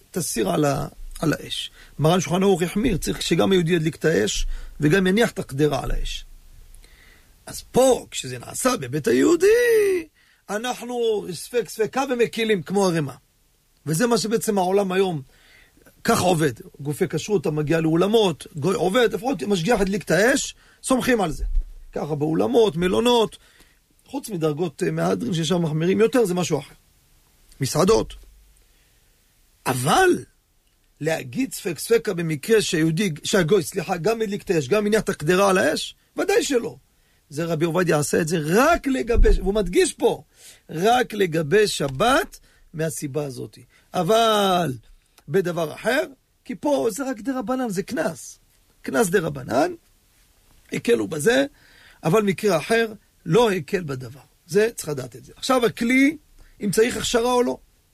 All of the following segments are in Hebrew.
תסיר על האש. מרן שולחן ערוך החמיר, צריך שגם היהודי ידליק את האש, וגם יניח את הקדרה על האש. אז פה, כשזה נעשה בבית היהודי, אנחנו ספקה ומקילים כמו הרמה. וזה מה שבעצם העולם היום כך עובד. גופי כשרות, אתה מגיע לאולמות, עובד, לפחות משגיח הדליק את האש, סומכים על זה. ככה באולמות, מלונות, חוץ מדרגות מהדרין ששם מחמירים יותר, זה משהו אחר. מסעדות. אבל להגיד ספקה במקרה שהגוי, גם הדליק את האש, גם מניח את הקדרה על האש, ודאי שלא. זה רבי עובדיה עשה את זה רק לגבי, והוא מדגיש פה, רק לגבי שבת מהסיבה הזאת. אבל בדבר אחר, כי פה זה רק דרבנן, זה כנס דרבנן, הקלו בזה, אבל מקרה אחר לא הקל בדבר. זה צריך לדעת את זה. עכשיו הכלי, אם צריך הכשרה או לא.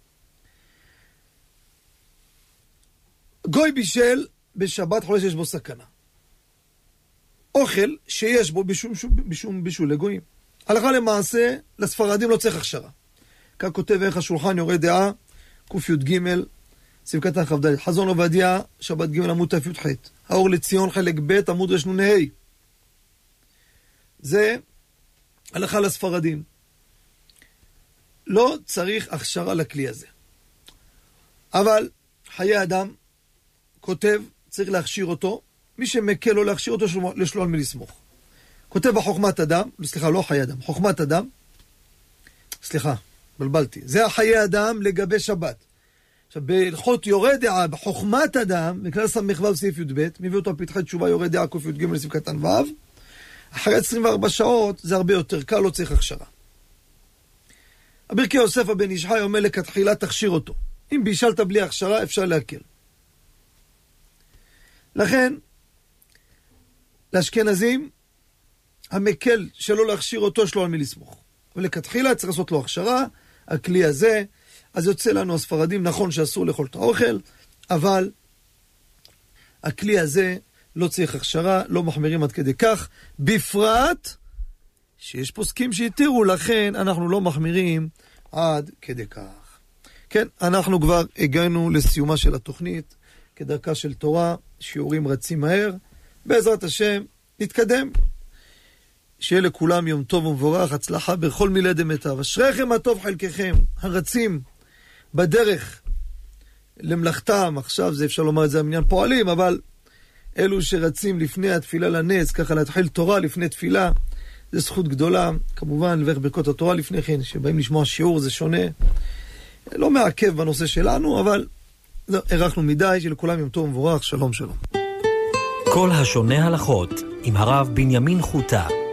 גוי בישל בשבת חולה שיש בו סכנה. אוכל שיש בו בשום בישול לגויים. הלכה למעשה, לספרדים לא צריך הכשרה. כך כותב איך השולחן יורה דעה, ק"ג, ספקת כ"ד, חזון עובדיה, שבת ג' עמוד ת"ח, האור לציון חלק ב' עמוד רנ"ה. זה הלכה לספרדים. לא צריך הכשרה לכלי הזה. אבל חיי אדם כותב, צריך להכשיר אותו, מי שמקל לו להכשיר אותו, יש לו על מי לסמוך. כותב בחוכמת אדם, סליחה, לא חיי אדם, חוכמת אדם, סליחה, בלבלתי, זה החיי אדם לגבי שבת. עכשיו, בהלכות יורה דעה, בחוכמת אדם, בכלל סמ"ו סעיף י"ב, מביא אותו פתחי תשובה יורה דעה ק"ג לסעיף קטן ו', אחרי 24 שעות זה הרבה יותר קל, לא צריך הכשרה. הברכי יוסף הבן איש חי אומר לכתחילה תכשיר אותו. אם בישלת בלי הכשרה אפשר להקל. לכן, לאשכנזים, המקל שלא להכשיר אותו, יש לו על מי לסמוך. ולכתחילה צריך לעשות לו הכשרה, הכלי הזה, אז יוצא לנו הספרדים, נכון שאסור לאכול את האוכל, אבל הכלי הזה לא צריך הכשרה, לא מחמירים עד כדי כך, בפרט שיש פוסקים שהתירו, לכן אנחנו לא מחמירים עד כדי כך. כן, אנחנו כבר הגענו לסיומה של התוכנית, כדרכה של תורה, שיעורים רצים מהר, בעזרת השם נתקדם. שיהיה לכולם יום טוב ומבורך, הצלחה בכל מילי דמיטב. אשריכם הטוב חלקכם, הרצים בדרך למלאכתם, עכשיו זה אפשר לומר את זה המניין פועלים, אבל אלו שרצים לפני התפילה לנץ, ככה להתחיל תורה לפני תפילה, זה זכות גדולה, כמובן לברך ברכות התורה לפני כן, שבאים לשמוע שיעור, זה שונה, לא מעכב בנושא שלנו, אבל ערכנו מדי, שלכולם יום טוב ומבורך, שלום שלום. כל השונה הלכות עם הרב בנימין חוטה.